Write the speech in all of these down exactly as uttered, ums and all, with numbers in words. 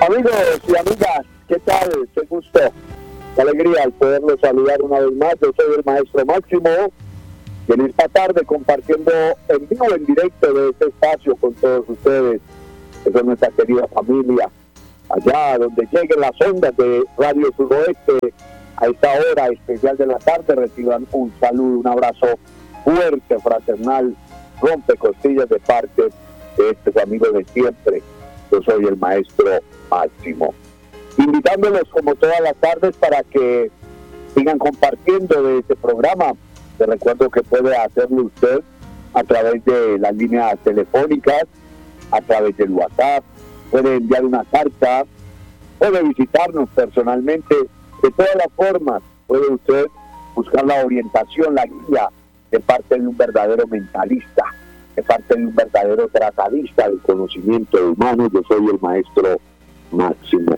Amigos y amigas, ¿qué tal? Qué gusto, qué alegría al poderlos saludar una vez más. Yo soy el maestro Máximo, y en esta tarde compartiendo en vivo, en directo de este espacio con todos ustedes, que son nuestra querida familia, allá donde lleguen las ondas de Radio Suroeste a esta hora especial de la tarde. Reciban un saludo, un abrazo fuerte, fraternal, rompe costillas de parte de estos amigos de siempre. Yo soy el maestro Máximo, invitándolos como todas las tardes para que sigan compartiendo de este programa. Les recuerdo que puede hacerlo usted a través de las líneas telefónicas, a través del WhatsApp, puede enviar una carta, puede visitarnos personalmente. De todas las formas puede usted buscar la orientación, la guía de parte de un verdadero mentalista, de parte de un verdadero tratadista del conocimiento humano. Yo soy el maestro Máximo.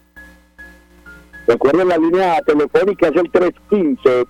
Recuerden, la línea telefónica es el tres uno cinco,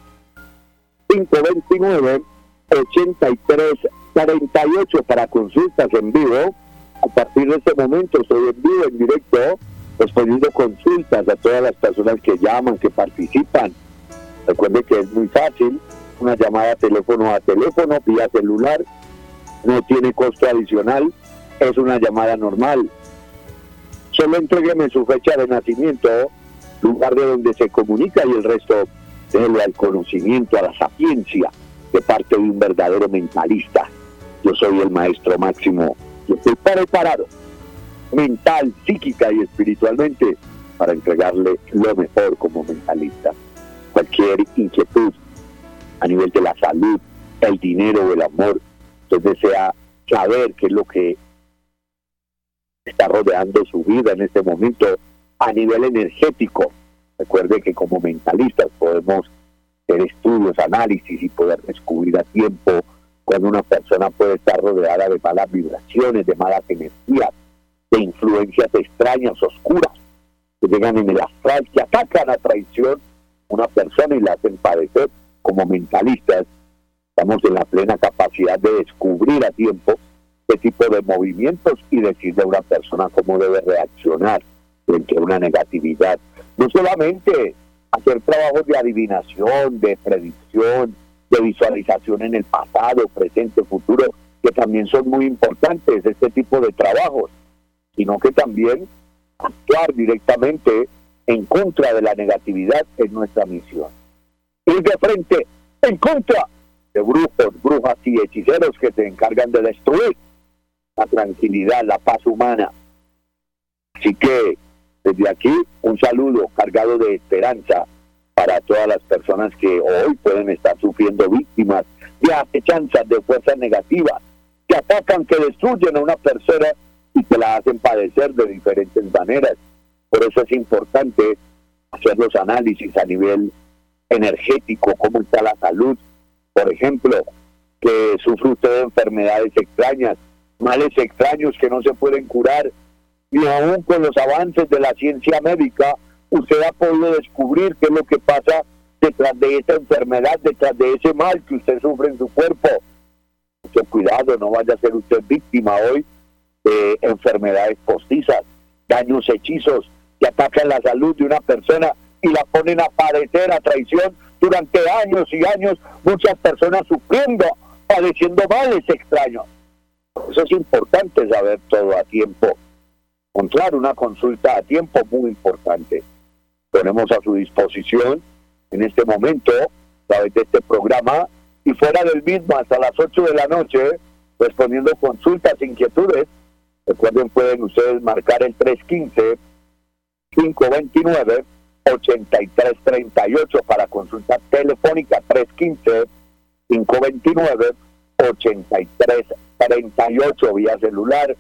cinco dos nueve, ocho tres cuatro ocho para consultas en vivo. A partir de este momento estoy en vivo, en directo, respondiendo consultas a todas las personas que llaman, que participan. Recuerden que es muy fácil, una llamada teléfono a teléfono, vía celular, no tiene costo adicional, es una llamada normal. Solo entrégueme su fecha de nacimiento, lugar de donde se comunica, y el resto déjelo al conocimiento, a la sapiencia de parte de un verdadero mentalista. Yo soy el maestro Máximo, yo estoy preparado mental, psíquica y espiritualmente para entregarle lo mejor como mentalista. Cualquier inquietud a nivel de la salud, el dinero o el amor, usted desea saber qué es lo que está rodeando su vida en este momento a nivel energético. Recuerde que como mentalistas podemos hacer estudios, análisis y poder descubrir a tiempo cuando una persona puede estar rodeada de malas vibraciones, de malas energías, de influencias extrañas, oscuras, que llegan en el astral, que atacan a traición una persona y la hacen padecer. Como mentalistas estamos en la plena capacidad de descubrir a tiempo qué tipo de movimientos y decirle a una persona cómo debe reaccionar frente a una negatividad. No solamente hacer trabajos de adivinación, de predicción, de visualización en el pasado, presente, futuro, que también son muy importantes este tipo de trabajos, sino que también actuar directamente en contra de la negatividad es nuestra misión. Ir de frente en contra de brujos, brujas y hechiceros que se encargan de destruir la tranquilidad, la paz humana. Así que desde aquí un saludo cargado de esperanza para todas las personas que hoy pueden estar sufriendo víctimas de acechanzas de fuerzas negativas que atacan, que destruyen a una persona y que la hacen padecer de diferentes maneras. Por eso es importante hacer los análisis a nivel energético, cómo está la salud. Por ejemplo, que sufre usted de enfermedades extrañas, males extraños que no se pueden curar, y aún con los avances de la ciencia médica, usted ha podido descubrir qué es lo que pasa detrás de esa enfermedad, detrás de ese mal que usted sufre en su cuerpo. Mucho cuidado, no vaya a ser usted víctima hoy de enfermedades postizas, daños, hechizos que atacan la salud de una persona y la ponen a padecer a traición durante años y años, muchas personas sufriendo, padeciendo males extraños. Eso es importante, saber todo a tiempo, encontrar una consulta a tiempo, muy importante. Ponemos a su disposición en este momento, a través de este programa, y fuera del mismo hasta las ocho de la noche, respondiendo consultas, inquietudes. Recuerden, pueden ustedes marcar el tres uno cinco, cinco dos nueve, ocho tres tres ocho para consulta telefónica, tres uno cinco, cinco dos nueve, ocho tres tres ocho vía celular.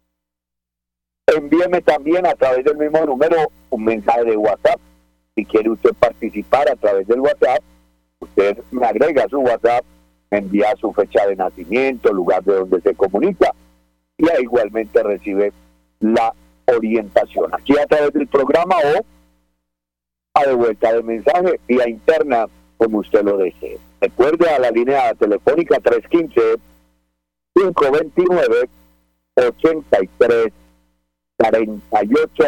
Envíeme también a través del mismo número un mensaje de WhatsApp. Si quiere usted participar a través del WhatsApp, usted me agrega a su WhatsApp, me envía su fecha de nacimiento, lugar de donde se comunica, y ahí igualmente recibe la orientación aquí a través del programa o a de vuelta de mensaje vía interna, como usted lo desee. Recuerde a la línea telefónica tres uno cinco, cinco dos nueve, ocho tres cuarenta y ocho.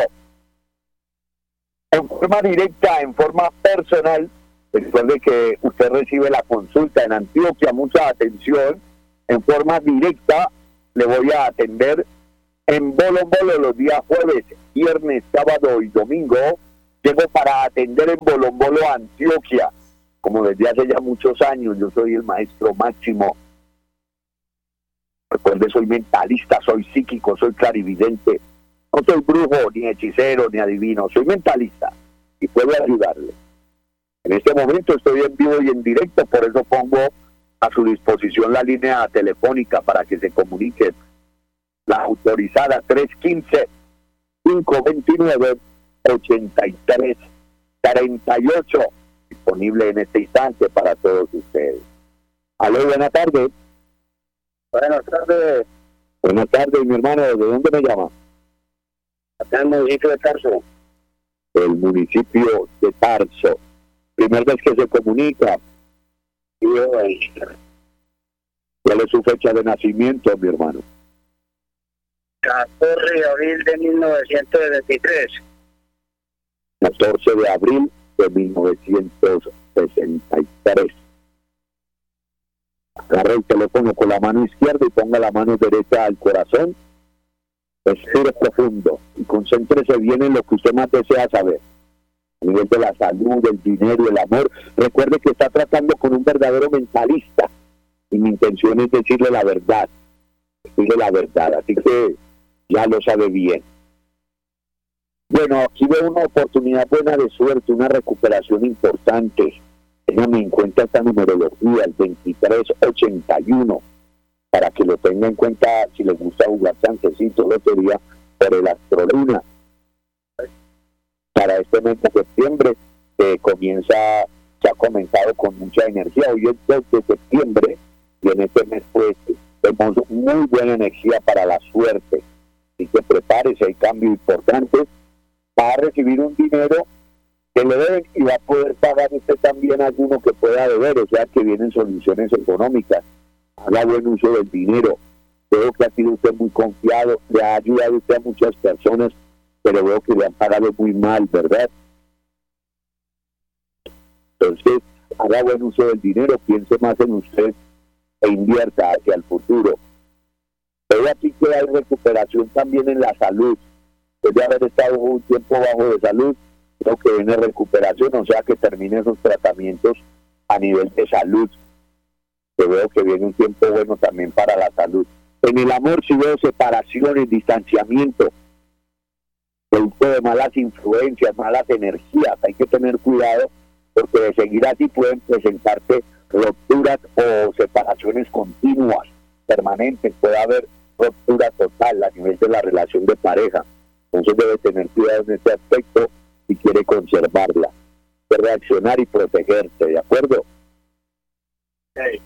En forma directa, en forma personal, recuerde que usted recibe la consulta en Antioquia, mucha atención, en forma directa le voy a atender en Bolo Bolo los días jueves, viernes, sábado y domingo. Llego para atender en Bolo Bolo, Antioquia, como desde hace ya muchos años. Yo soy el maestro Máximo. Recuerde, soy mentalista, soy psíquico, soy clarividente. No soy brujo, ni hechicero, ni adivino. Soy mentalista y puedo ayudarle. En este momento estoy en vivo y en directo, por eso pongo a su disposición la línea telefónica para que se comunique. La autorizada tres uno cinco, cinco dos nueve, ocho tres tres ocho. Disponible en este instante para todos ustedes. Aló, buenas tardes. Buenas tardes. Buenas tardes, mi hermano. ¿De dónde me llama? Acá en el municipio de Tarso. El municipio de Tarso. Primera vez que se comunica. Y yo ahí. ¿Cuál es su fecha de nacimiento, mi hermano? catorce de abril de mil novecientos veintitrés. catorce de abril de mil novecientos sesenta y tres. Agarre el teléfono con la mano izquierda y ponga la mano derecha al corazón. Respire profundo y concéntrese bien en lo que usted más desea saber. A nivel de la salud, el dinero, el amor. Recuerde que está tratando con un verdadero mentalista. Y mi intención es decirle la verdad. Decirle la verdad. Así que ya lo sabe bien. Bueno, aquí veo una oportunidad buena de suerte, una recuperación importante. Téngame en cuenta esta numerología, el veintitrés ochenta y uno, para que lo tenga en cuenta si le gusta jugar chancecito, lotería, por el Astroluna. Para este mes de septiembre, que comienza, se ha comenzado con mucha energía. Hoy es dos de septiembre, y en este mes, pues, tenemos muy buena energía para la suerte. Así que prepárese, hay cambios importantes. Va a recibir un dinero que le deben y va a poder pagar usted también alguno que pueda deber, o sea que vienen soluciones económicas. Haga buen uso del dinero. Veo que ha sido usted muy confiado, le ha ayudado usted a muchas personas, pero veo que le han pagado muy mal, ¿verdad? Entonces, haga buen uso del dinero, piense más en usted e invierta hacia el futuro. Veo aquí que hay recuperación también en la salud. Después de haber estado un tiempo bajo de salud, creo que viene recuperación, o sea que termine esos tratamientos a nivel de salud. Yo veo que viene un tiempo bueno también para la salud. En el amor sí veo separaciones, distanciamiento, producto de malas influencias, malas energías. Hay que tener cuidado porque de seguir así pueden presentarse rupturas o separaciones continuas, permanentes. Puede haber ruptura total a nivel de la relación de pareja. Entonces debe tener cuidado en este aspecto si quiere conservarla, de reaccionar y protegerse, ¿de acuerdo? Sí.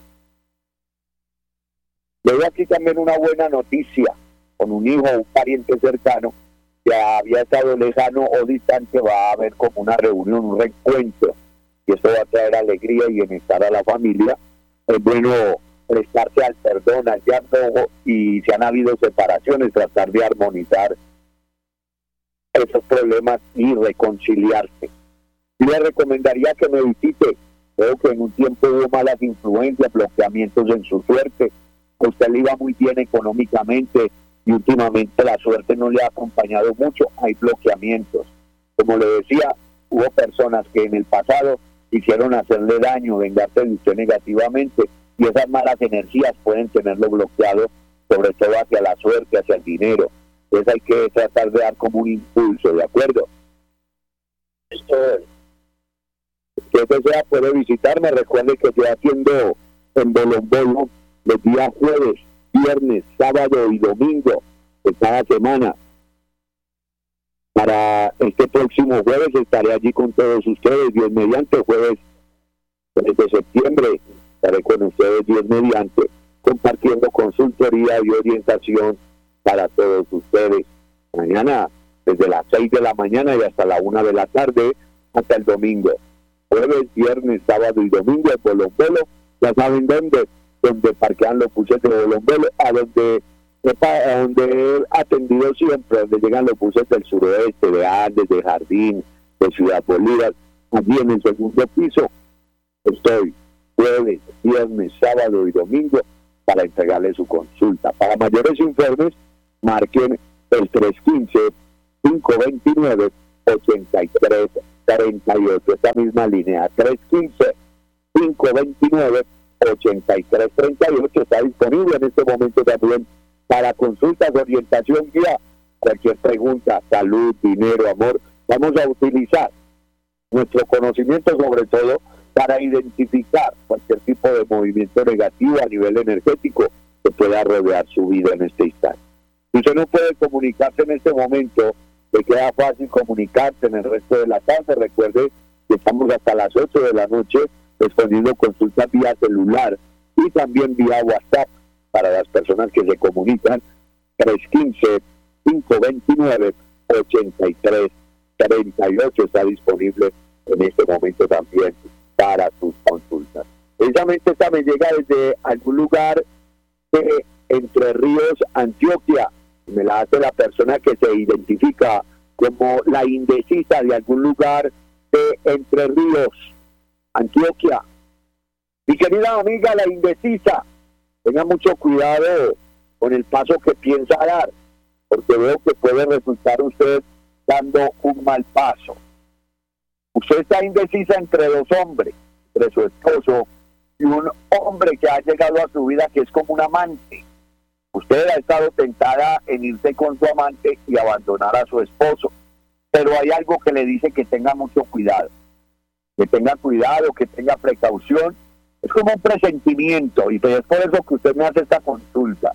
Veo aquí también una buena noticia con un hijo o un pariente cercano que había estado lejano o distante. Va a haber como una reunión, un reencuentro, y esto va a traer alegría y bienestar a la familia. Es bueno prestarse al perdón, al llanto, y si han habido separaciones, tratar de armonizar esos problemas y reconciliarse. Yo le recomendaría que me visite. Creo que en un tiempo hubo malas influencias, bloqueamientos en su suerte. A usted le iba muy bien económicamente y últimamente la suerte no le ha acompañado mucho. Hay bloqueamientos. Como le decía, hubo personas que en el pasado quisieron hacerle daño, vengarse de usted negativamente, y esas malas energías pueden tenerlo bloqueado, sobre todo hacia la suerte, hacia el dinero. Entonces hay que tratar de dar como un impulso, ¿de acuerdo? Esto es. Si usted desea, puede visitarme. Recuerde que estoy haciendo en Bolo Bolo los días jueves, viernes, sábado y domingo de cada semana. Para este próximo jueves estaré allí con todos ustedes, Dios mediante, jueves tres de septiembre, estaré con ustedes, Dios mediante, compartiendo consultoría y orientación para todos ustedes. Mañana, desde las seis de la mañana y hasta la una de la tarde, hasta el domingo. Jueves, viernes, sábado y domingo, Bolo Bolo, ya saben dónde, donde parquean los buses de Bolo Bolo, a donde a donde he atendido siempre, donde llegan los buses del suroeste, de Andes, de Jardín, de Ciudad Bolívar, allí en el segundo piso estoy jueves, viernes, sábado y domingo para entregarle su consulta. Para mayores informes, marquen el tres uno cinco, cinco dos nueve, ocho tres tres ocho, esta misma línea, tres uno cinco, cinco dos nueve, ocho tres tres ocho, está disponible en este momento también para consultas, orientación, guía, cualquier pregunta, salud, dinero, amor. Vamos a utilizar nuestro conocimiento sobre todo para identificar cualquier tipo de movimiento negativo a nivel energético que pueda rodear su vida en este instante. Si usted no puede comunicarse en este momento, le queda fácil comunicarse en el resto de la tarde. Recuerde que estamos hasta las ocho de la noche respondiendo consultas vía celular y también vía WhatsApp para las personas que se comunican. Tres uno cinco, cinco dos nueve, ocho tres tres ocho está disponible en este momento también para sus consultas. Precisamente esta me llega desde algún lugar de Entre Ríos, Antioquia. Me la hace la persona que se identifica como la indecisa de algún lugar de Entre Ríos, Antioquia. Mi querida amiga, la indecisa, tenga mucho cuidado con el paso que piensa dar, porque veo que puede resultar usted dando un mal paso. Usted está indecisa entre dos hombres, entre su esposo y un hombre que ha llegado a su vida que es como un amante. Usted ha estado tentada en irse con su amante y abandonar a su esposo, pero hay algo que le dice que tenga mucho cuidado, que tenga cuidado, que tenga precaución. Es como un presentimiento, y es por eso que usted me hace esta consulta.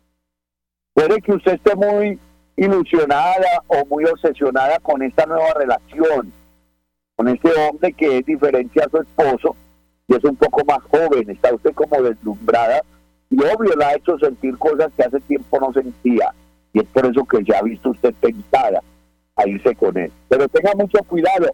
Puede que usted esté muy ilusionada o muy obsesionada con esta nueva relación, con este hombre que es diferente a su esposo y es un poco más joven. Está usted como deslumbrada y obvio la ha hecho sentir cosas que hace tiempo no sentía, y es por eso que ya ha visto usted tentada a irse con él. Pero tenga mucho cuidado,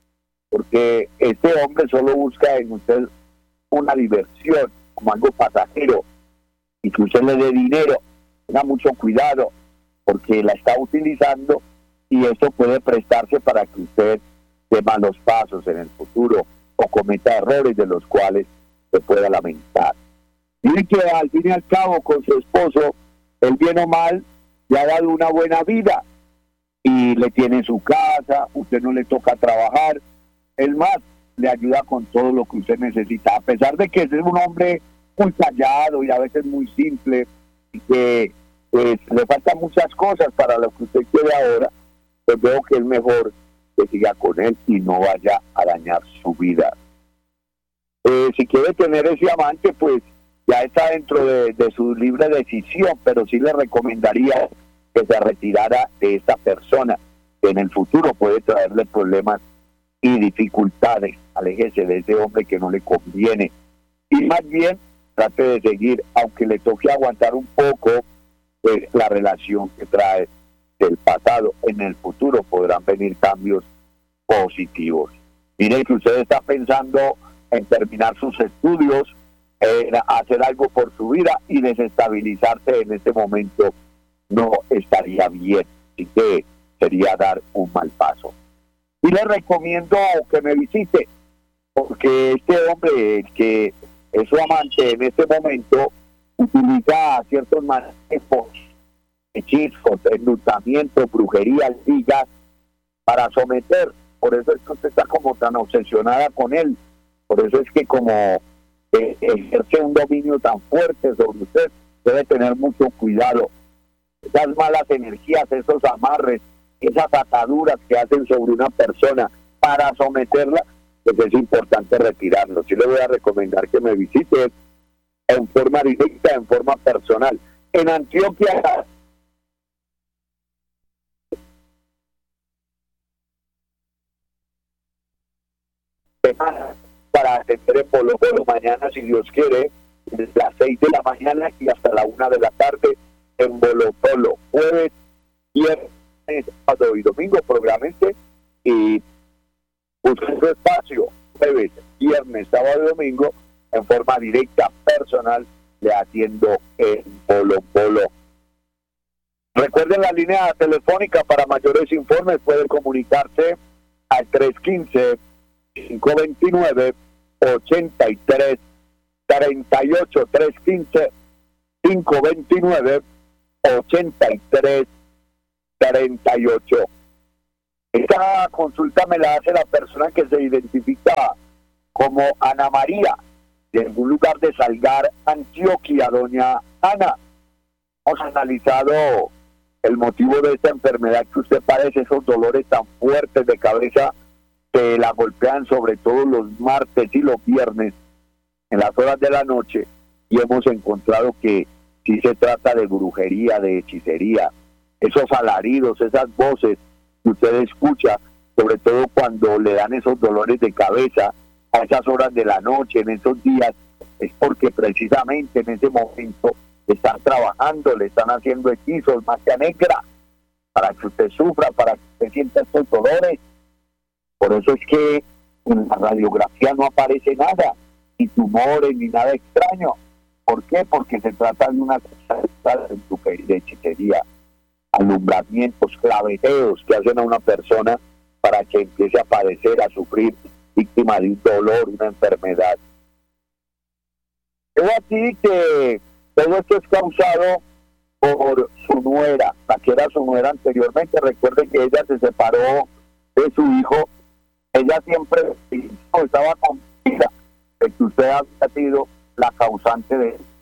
porque este hombre solo busca en usted una diversión, como algo pasajero, y que usted le dé dinero. Tenga mucho cuidado, porque la está utilizando y esto puede prestarse para que usted dé malos pasos en el futuro o cometa errores de los cuales se pueda lamentar. Dice que al fin y al cabo con su esposo, el bien o mal, le ha dado una buena vida y le tiene su casa, usted no le toca trabajar, el más le ayuda con todo lo que usted necesita, a pesar de que es un hombre muy callado y a veces muy simple y que pues le faltan muchas cosas para lo que usted quiere ahora. Pues veo que es mejor que siga con él y no vaya a dañar su vida. Eh, si quiere tener ese amante, pues ya está dentro de, de su libre decisión, pero sí le recomendaría que se retirara de esta persona, que en el futuro puede traerle problemas y dificultades. Aléjese de ese hombre que no le conviene y más bien trate de seguir, aunque le toque aguantar un poco pues, la relación que trae del pasado. En el futuro podrán venir cambios positivos. Miren que usted está pensando en terminar sus estudios, en hacer algo por su vida, y desestabilizarse en este momento no estaría bien, así que sería dar un mal paso. Y le recomiendo que me visite, porque este hombre que es su amante en este momento utiliza ciertos manejos, hechizos, enlutamientos, brujerías, ligas para someter. Por eso es que usted está como tan obsesionada con él, por eso es que como eh, ejerce un dominio tan fuerte sobre usted. Debe tener mucho cuidado. Esas malas energías, esos amarres, esas ataduras que hacen sobre una persona para someterla, pues es importante retirarlo. Sí le voy a recomendar que me visite en forma directa, en forma personal. En Antioquia, para atender en Polo Polo mañana, si Dios quiere, desde las seis de la mañana y hasta la una de la tarde en Polo Polo. Jueves, viernes, sábado y domingo, programense y busquen su espacio. Jueves, viernes, sábado y domingo, en forma directa, personal, le atiendo en Polo Polo. Recuerden la línea telefónica para mayores informes, pueden comunicarse al tres uno cinco, cinco dos nueve, ocho tres tres ocho, tres uno cinco, cinco dos nueve, ocho tres tres ocho. Esta consulta me la hace la persona que se identifica como Ana María, de algún lugar de Salgar, Antioquia. Doña Ana, hemos analizado el motivo de esta enfermedad que usted padece, esos dolores tan fuertes de cabeza que la golpean sobre todo los martes y los viernes en las horas de la noche, y hemos encontrado que sí se trata de brujería, de hechicería, esos alaridos, esas voces que usted escucha, sobre todo cuando le dan esos dolores de cabeza a esas horas de la noche, en esos días, es porque precisamente en ese momento están trabajando, le están haciendo hechizos, magia negra, para que usted sufra, para que usted sienta estos dolores. Por eso es que en la radiografía no aparece nada, ni tumores, ni nada extraño. ¿Por qué? Porque se trata de una cosa de hechicería, alumbramientos, claveteos que hacen a una persona para que empiece a padecer, a sufrir, víctima de un dolor, una enfermedad. Es así que todo esto es causado por su nuera, la que era su nuera anteriormente. Recuerden que ella se separó de su hijo. Ella siempre estaba convencida de que usted había sido la causante de